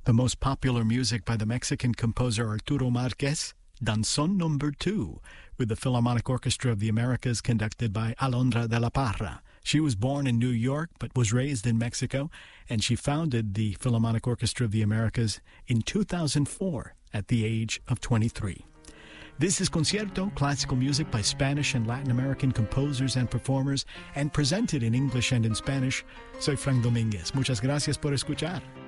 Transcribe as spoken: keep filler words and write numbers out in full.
The most popular music by the Mexican composer Arturo Marquez, Danzón Number Two, with the Philharmonic Orchestra of the Americas conducted by Alondra de la Parra. She was born in New York but was raised in Mexico, and she founded the Philharmonic Orchestra of the Americas in two thousand four at the age of twenty-three. This is Concierto, classical music by Spanish and Latin American composers and performers, and presented in English and in Spanish. Soy Frank Domínguez. Muchas gracias por escuchar.